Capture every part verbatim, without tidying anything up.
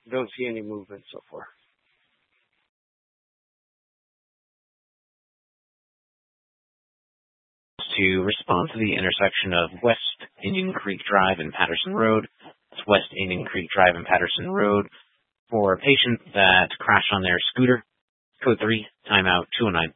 Don't see any movement so far. To respond to the intersection of West Indian Creek Drive and Patterson Road. It's West Indian Creek Drive and Patterson Road for a patient that crashed on their scooter. Code three, timeout two oh nine.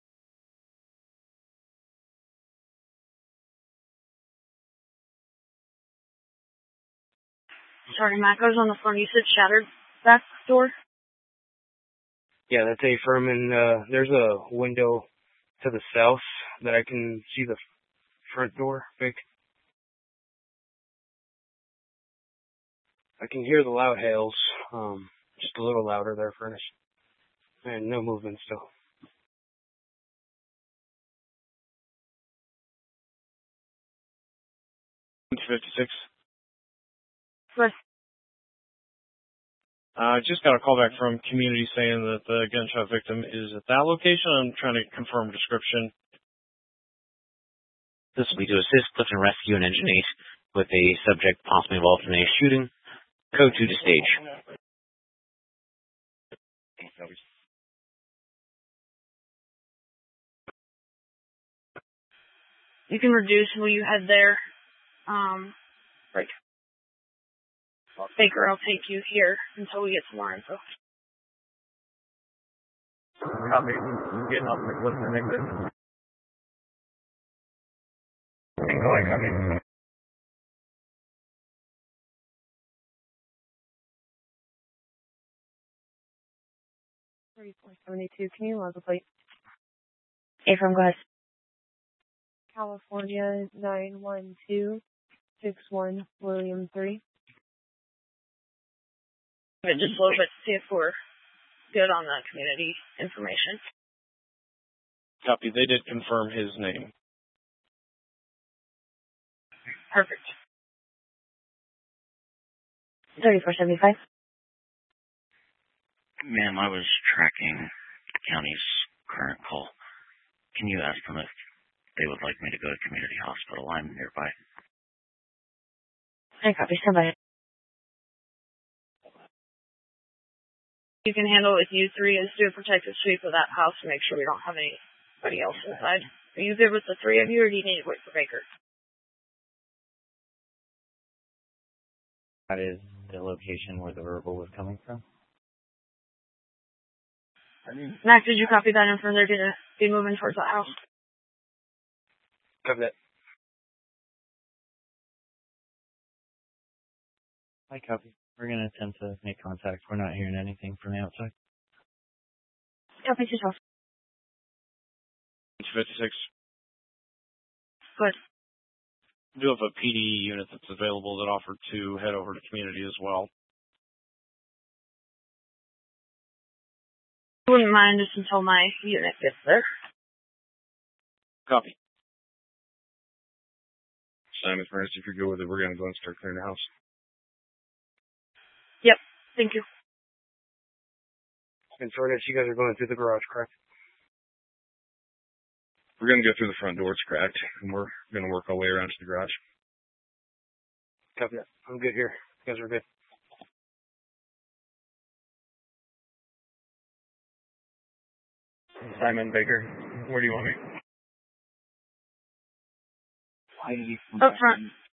Sorry, Mac, I was on the phone. You said shattered back door? Yeah, that's A firm, and uh, there's a window to the south that I can see the front door big. I can hear the loud hails, um, just a little louder there, Furnace. And no movement still. fifty-six. What? I uh, just got a call back from community saying that the gunshot victim is at that location. I'm trying to confirm description. This will be to assist Clifton Rescue and Engine eight with a subject possibly involved in a shooting. Code two to stage. You can reduce who you had there. Um, right. Baker, I'll take you here until we get some more info. Copy. Getting off the Clifton exit. Going, copy. thirty-four seventy-two, can you log the plate? A firm, go ahead. California nine one two six one William three. Just a little bit to see if we're good on the community information. Copy. They did confirm his name. Perfect. thirty-four seventy-five. Ma'am, I was tracking the county's current call. Can you ask them if they would like me to go to community hospital? I'm nearby. I copy. Stand by. You can handle it with you three is do a protective sweep of that house to make sure we don't have anybody else inside. Are you good with the three of you, or do you need to wait for Baker? That is the location where the verbal was coming from. Mac, did you copy that in from there to be moving towards that house? Copy that. I copy. We're going to attempt to make contact. We're not hearing anything from the outside. Copy to twelve. fifty-six. Good. We do have a P D unit that's available that offered to head over to community as well. I wouldn't mind just until my unit gets there. Copy. Simon, Furnace, if you're good with it, we're going to go and start clearing the house. Yep. Thank you. And Furnace, you guys are going through the garage, correct? We're going to go through the front door. It's cracked, and we're going to work our way around to the garage. Copy that. I'm good here. You guys are good. Simon, Baker, where do you want me? Up front.